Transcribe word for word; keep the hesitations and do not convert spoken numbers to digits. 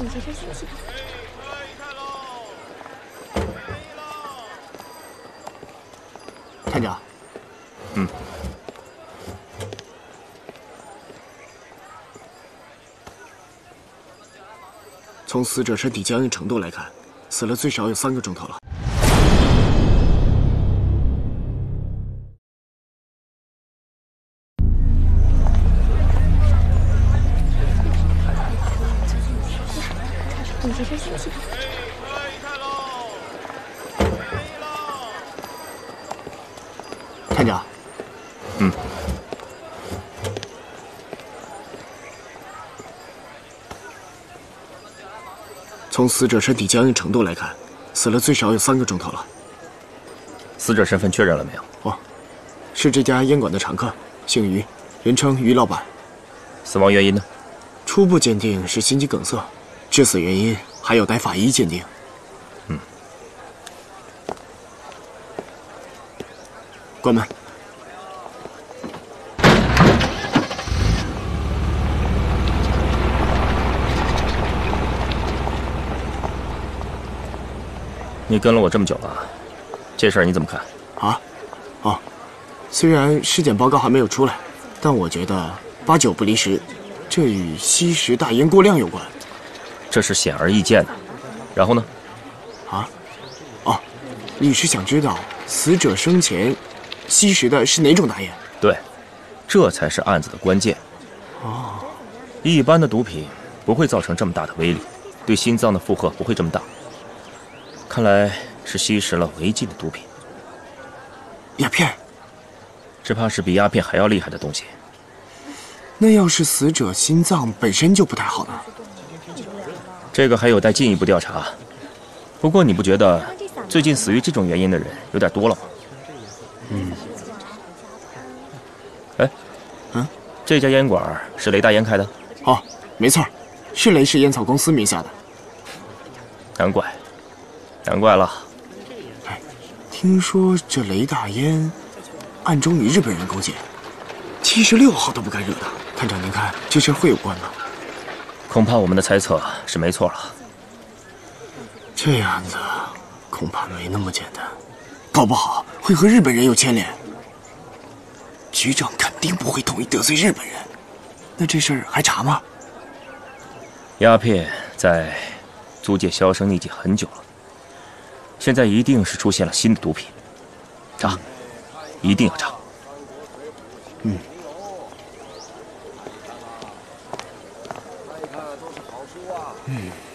紧急升息。 探长。 嗯。 从死者身体僵硬程度来看，死了最少有三个钟头了。 紧急升息。 探长。 嗯。 从死者身体僵硬程度来看，死了最少有三个钟头了。 死者身份确认了没有？ 哦，是这家烟馆的常客，姓于，人称于老板。 死亡原因呢？ 初步鉴定是心肌梗塞。 致死原因还有待法医鉴定。 嗯， 关门。 你跟了我这么久了，这事儿你怎么看？ 啊？哦，虽然尸检报告还没有出来，但我觉得八九不离十，这与吸食大烟过量有关。 这是显而易见的，然后呢？ 啊，哦，律师想知道死者生前吸食的是哪种大烟？ 对，这才是案子的关键。 哦， 一般的毒品不会造成这么大的威力，对心脏的负荷不会这么大。看来是吸食了违禁的毒品。 鸦片， 只怕是比鸦片还要厉害的东西。 那要是死者心脏本身就不太好呢？ 这个还有待进一步调查。不过你不觉得最近死于这种原因的人有点多了吗？ 嗯。 哎， 嗯， 这家烟馆是雷大烟开的？ 哦，没错，是雷氏烟草公司名下的。 难怪，难怪了。 哎，听说这雷大烟暗中与日本人勾结，七十六号都不该惹他。探长，您看这事会有关吗？ 恐怕我们的猜测是没错了。 这案子恐怕没那么简单，搞不好会和日本人有牵连。局长肯定不会同意得罪日本人，那这事儿还查吗？ 鸦片在租界销声匿迹很久了，现在一定是出现了新的毒品，查，一定要查。 嗯。 嗯。